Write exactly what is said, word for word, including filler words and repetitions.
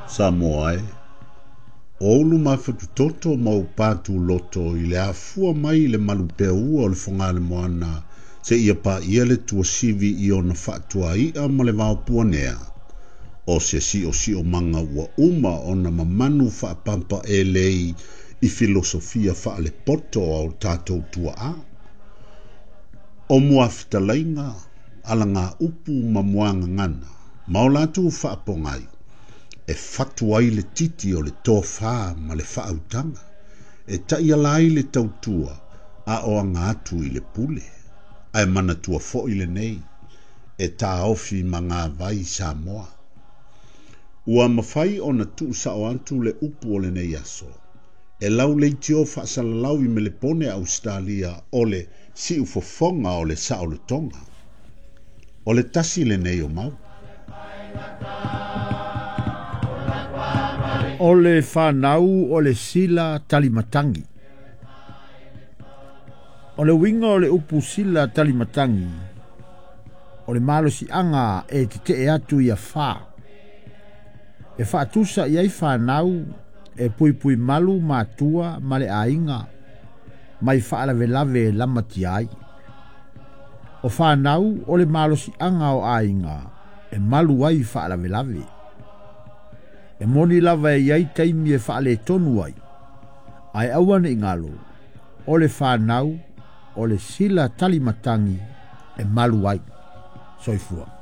Samoa e. Olu mafatu toto mau patu loto i le afua mai le malupea ua o le whangale moana se ia pa ia le tua sivi i ona whaatua ia ma le vaopua nea. O se si o si o manga ua uma ona mamanu whaapampa e lei i filosofia wha le poto au tātou tua a. O mua fitalainga ala ngā upu ma muanga ngana, maolatu whaapongai. E fatu ai le titi o le tōwha ma le whaautanga. E tai alai le tautua a o atu i le pule. Ai mana tua fo i le nei. E tā ofi ma ngā vai Samoa. Ua mawhai o na tu sa o antu le upu o le nei aso. E lau leiti o whaasalalau i me le pone Australia o le si ufofonga o le sa o le tonga. O le tasi le nei o mau. O le whanau o le sila talimatangi. O le winga o le upu sila talimatangi. O le malo si anga e te te e atu ia wha. E whaatusa iai whanau e pui pui malu mātua ma le ainga. Mai whaalawe lave lamati ai. O whanau o le malo si anga o ainga. E malu ai whaalawe lave. E moni lava e iai taimi e whaale tonu ai. Ai awane ingalo, o le whanau, o le sila talimatangi, e malu ai. Soifua.